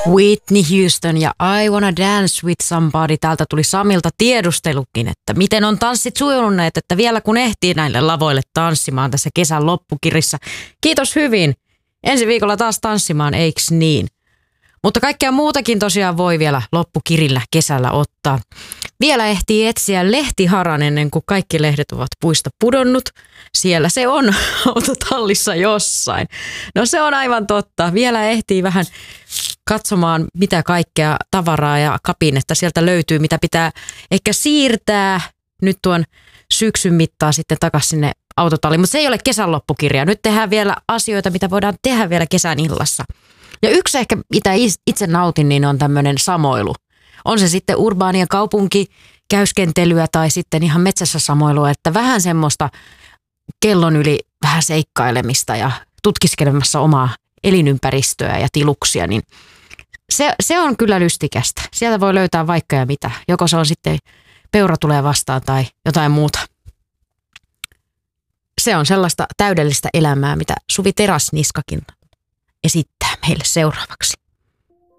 Whitney Houston ja I Wanna Dance With Somebody. Täältä tuli Samilta tiedustelukin, että miten on tanssit sujuneet, että vielä kun ehtii näille lavoille tanssimaan tässä kesän loppukirissa. Kiitos hyvin. Ensi viikolla taas tanssimaan, eiks niin? Mutta kaikkea muutakin tosiaan voi vielä loppukirillä kesällä ottaa. Vielä ehtii etsiä lehtiharan ennen kuin kaikki lehdet ovat puista pudonnut. Siellä se on autotallissa jossain. No se on aivan totta. Vielä ehtii vähän katsomaan, mitä kaikkea tavaraa ja kapinetta sieltä löytyy, mitä pitää ehkä siirtää nyt tuon syksyn mittaan sitten takaisin sinne autotalliin. Mutta se ei ole kesän loppukirja. Nyt tehdään vielä asioita, mitä voidaan tehdä vielä kesän illassa. Ja yksi ehkä, mitä itse nautin, niin on tämmöinen samoilu. On se sitten urbaania kaupunkikäyskentelyä tai sitten ihan metsässä samoilua, että vähän semmoista kellon yli vähän seikkailemista ja tutkiskelemassa omaa elinympäristöä ja tiluksia, niin se on kyllä lystikästä. Sieltä voi löytää vaikka ja mitä. Joko se on sitten peura tulee vastaan tai jotain muuta. Se on sellaista täydellistä elämää, mitä Suvi Teräsniskakin esittää meille seuraavaksi.